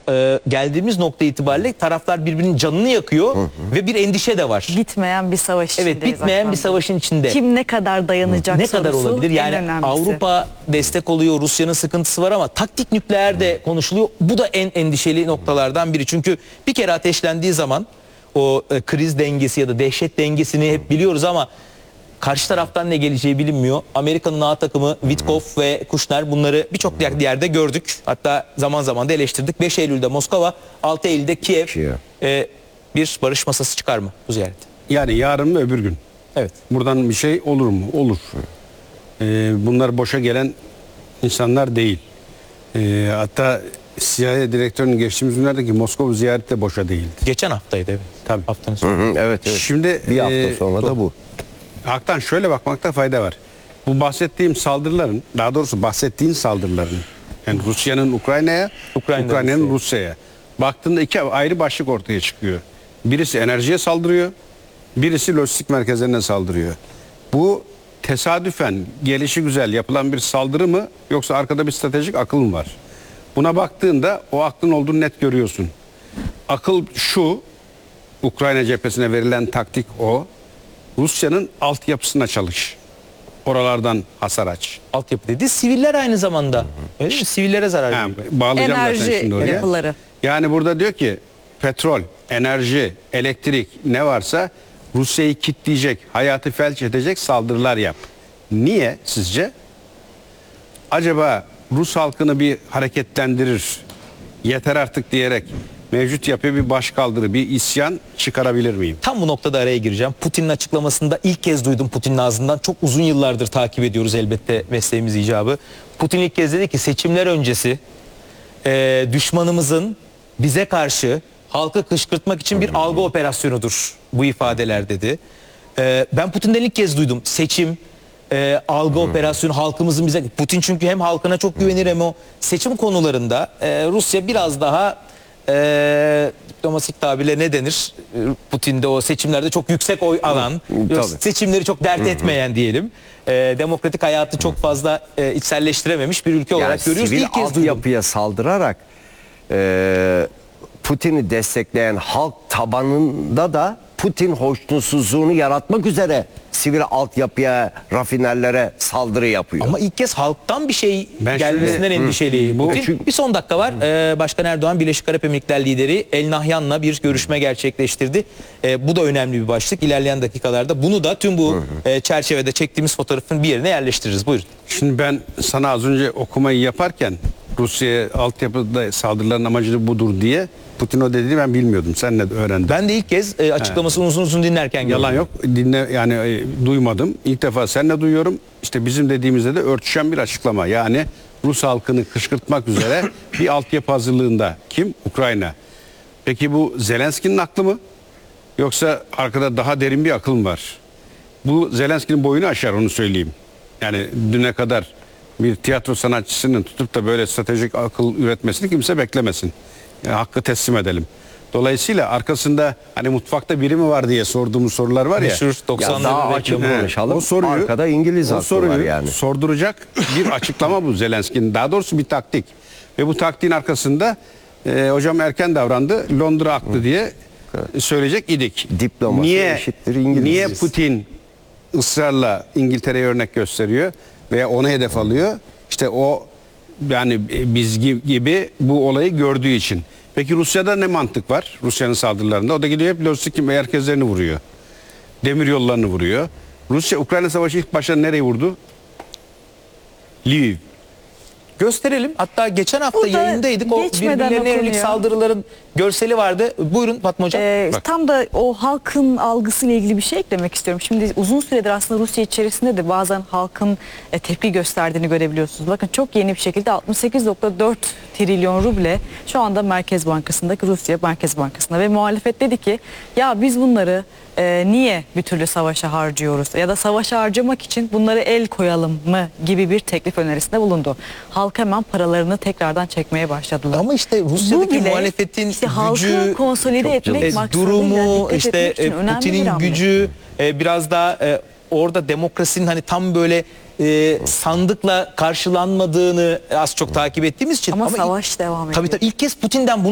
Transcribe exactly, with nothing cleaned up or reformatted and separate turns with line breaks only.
e, geldiğimiz nokta itibariyle taraflar birbirinin canını yakıyor, hı hı, ve bir endişe de var.
Bitmeyen bir savaş içindeyiz.
Evet, bitmeyen
aslında.
bir savaşın içinde.
Kim ne kadar dayanacak,
ne kadar olabilir? Yani Avrupa destek oluyor, Rusya'nın sıkıntısı var ama taktik nükleer de konuşuluyor. Bu da en endişeli noktalardan biri. Çünkü bir kere ateşlendiği zaman o e, kriz dengesi ya da dehşet dengesini hep biliyoruz ama karşı taraftan ne geleceği bilinmiyor. Amerika'nın A takımı Witkoff ve Kushner, bunları birçok yerde gördük. Hatta zaman zaman da eleştirdik. beş Eylül'de Moskova, altı Eylül'de Kiev. E, bir barış masası çıkar mı bu ziyaret?
Yani yarın mı öbür gün?
Evet.
Buradan bir şey olur mu? Olur. Ee, bunlar boşa gelen insanlar değil. Ee, hatta C I A direktörünün geçtiğimiz günlerdeki Moskova ziyareti de boşa değildi.
Geçen haftaydı, evet.
Tabii.
Haftanın
Hı hı, evet, evet.
Şimdi
bir hafta
e,
sonra da bu.
Haktan şöyle bakmakta fayda var. Bu bahsettiğim saldırıların, daha doğrusu bahsettiğin saldırıların, yani Rusya'nın Ukrayna'ya,
Ukrayna'nın
Ukrayna'nın Rusya'ya baktığında iki ayrı başlık ortaya çıkıyor. Birisi enerjiye saldırıyor, birisi lojistik merkezlerine saldırıyor. Bu tesadüfen gelişi güzel yapılan bir saldırı mı, yoksa arkada bir stratejik akıl mı var? Buna baktığında o aklın olduğunu net görüyorsun. Akıl şu, Ukrayna cephesine verilen taktik o. Rusya'nın altyapısına çalış. Oralardan hasar aç.
Altyapı dedi. Siviller aynı zamanda. Öyle mi? Sivillere zarar
Ha,
veriyor.
bağlayacağım zaten
Enerji
şimdi oraya.
yapıları.
Yani burada diyor ki petrol, enerji, elektrik ne varsa Rusya'yı kilitleyecek, hayatı felç edecek saldırılar yap. Niye sizce? Acaba Rus halkını bir hareketlendirir, yeter artık diyerek mevcut yapıya bir başkaldırı, bir isyan çıkarabilir miyim?
Tam bu noktada araya gireceğim. Putin'in açıklamasında ilk kez duydum Putin'in ağzından. Çok uzun yıllardır takip ediyoruz elbette mesleğimiz icabı. Putin ilk kez dedi ki seçimler öncesi e, düşmanımızın bize karşı halkı kışkırtmak için bir algı operasyonudur bu ifadeler dedi. E, ben Putin'den ilk kez duydum. Seçim, e, algı operasyonu, halkımızın bize... Putin çünkü hem halkına çok güvenir hem o seçim konularında e, Rusya biraz daha... E, diplomatik tabirle ne denir? Putin'de o seçimlerde çok yüksek oy alan,
Tabii.
seçimleri çok dert etmeyen diyelim. E, demokratik hayatı çok fazla e, içselleştirememiş bir ülke
Yani
olarak görüyoruz.
sivil
İlk kez duydum.
altyapıya saldırarak e, Putin'i destekleyen halk tabanında da Putin hoşnutsuzluğunu yaratmak üzere sivil altyapıya, rafinerlere saldırı yapıyor.
Ama ilk kez halktan bir şey
Ben
gelmesinden
şimdi-
endişeli.
Bu-
Putin.
çünkü-
Bir son dakika var. Ee, Başkan Erdoğan Birleşik Arap Emirlikleri lideri El Nahyan'la bir görüşme gerçekleştirdi. Ee, bu da önemli bir başlık. İlerleyen dakikalarda bunu da tüm bu e, çerçevede çektiğimiz fotoğrafın bir yerine yerleştiririz. Buyurun.
Şimdi ben sana az önce okumayı yaparken Rusya'ya altyapıda saldırıların amacı budur diye Putin o dediğini ben bilmiyordum. Sen ne öğrendin?
Ben de ilk kez e, açıklamasını uzun uzun dinlerken
Yalan
gördüm.
yok. Dinle yani e, duymadım. İlk defa seninle duyuyorum. İşte bizim dediğimizde de örtüşen bir açıklama. Yani Rus halkını kışkırtmak üzere bir altyapı hazırlığında. Kim? Ukrayna. Peki bu Zelenski'nin aklı mı? Yoksa arkada daha derin bir akıl mı var? Bu Zelenski'nin boyunu aşar, onu söyleyeyim. Yani düne kadar bir tiyatro sanatçısının tutup da böyle stratejik akıl üretmesini kimse beklemesin. Yani hakkı teslim edelim. Dolayısıyla arkasında hani mutfakta biri mi var diye sorduğumuz sorular var ya.
Meşhur
Ya
doksanların
daha
reklamı.
açık
He,
konuşalım.
o soruyu,
Arkada İngiliz
o
aklı
soruyu
var yani.
sorduracak bir açıklama bu Zelenski'nin. Daha doğrusu bir taktik. Ve bu taktiğin arkasında e, hocam erken davrandı, Londra aklı diye söyleyecek idik.
Diplomasi
niye,
eşittir İngiliz.
niye Putin ısrarla İngiltere'ye örnek gösteriyor veya ona hedef alıyor? İşte o yani biz gibi bu olayı gördüğü için. Peki Rusya'da ne mantık var Rusya'nın saldırılarında? O da gidiyor hep lojistik merkezlerini vuruyor. Demir yollarını vuruyor. Rusya Ukrayna Savaşı ilk başta nereye vurdu? Lviv.
Gösterelim. Hatta geçen hafta
Burada
yayındaydık. O
geçmeden
birbirlerine yönelik
okunuyor.
saldırıların görseli vardı. Buyurun Fatma Hocam.
Ee,
Bak.
tam da o halkın algısıyla ilgili bir şey eklemek istiyorum. Şimdi uzun süredir aslında Rusya içerisinde de bazen halkın e, tepki gösterdiğini görebiliyorsunuz. Bakın çok yeni bir şekilde altmış sekiz nokta dört trilyon ruble şu anda Merkez Bankası'ndaki Rusya Merkez Bankası'nda ve muhalefet dedi ki ya biz bunları e, niye bir türlü savaşa harcıyoruz ya da savaşa harcamak için bunları el koyalım mı gibi bir teklif önerisinde bulundu. Halk hemen paralarını tekrardan çekmeye başladılar.
Ama işte Rusya'daki
Bu bile
muhalefetin
işte halkı
gücü,
konsolide etmek
e,
maksadıyla
durumu,
dikkat
işte
etmek için
e,
önemli bir
Putin'in
hamle.
gücü e, biraz daha e, orada demokrasinin hani tam böyle e, sandıkla karşılanmadığını az çok takip ettiğimiz için.
Ama savaş devam ediyor.
Tabii tabii ilk kez Putin'den bunu